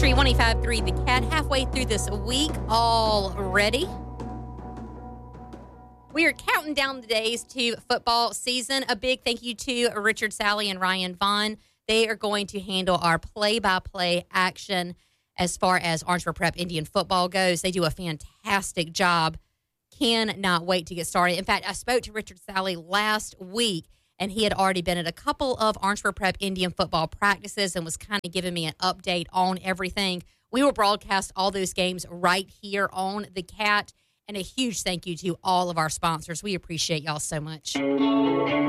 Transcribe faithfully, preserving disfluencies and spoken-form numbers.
Country one oh five point three The Cat, halfway through this week already. We are counting down the days to football season. A big thank you to Richard Sally and Ryan Vaughn. They are going to handle our play-by-play action as far as Orangeburg Prep Indian football goes. They do a fantastic job. Cannot wait to get started. In fact, I spoke to Richard Sally last week, and he had already been at a couple of Orangeburg Prep Indian football practices and was kind of giving me an update on everything. We will broadcast all those games right here on The Cat. And a huge thank you to all of our sponsors. We appreciate y'all so much.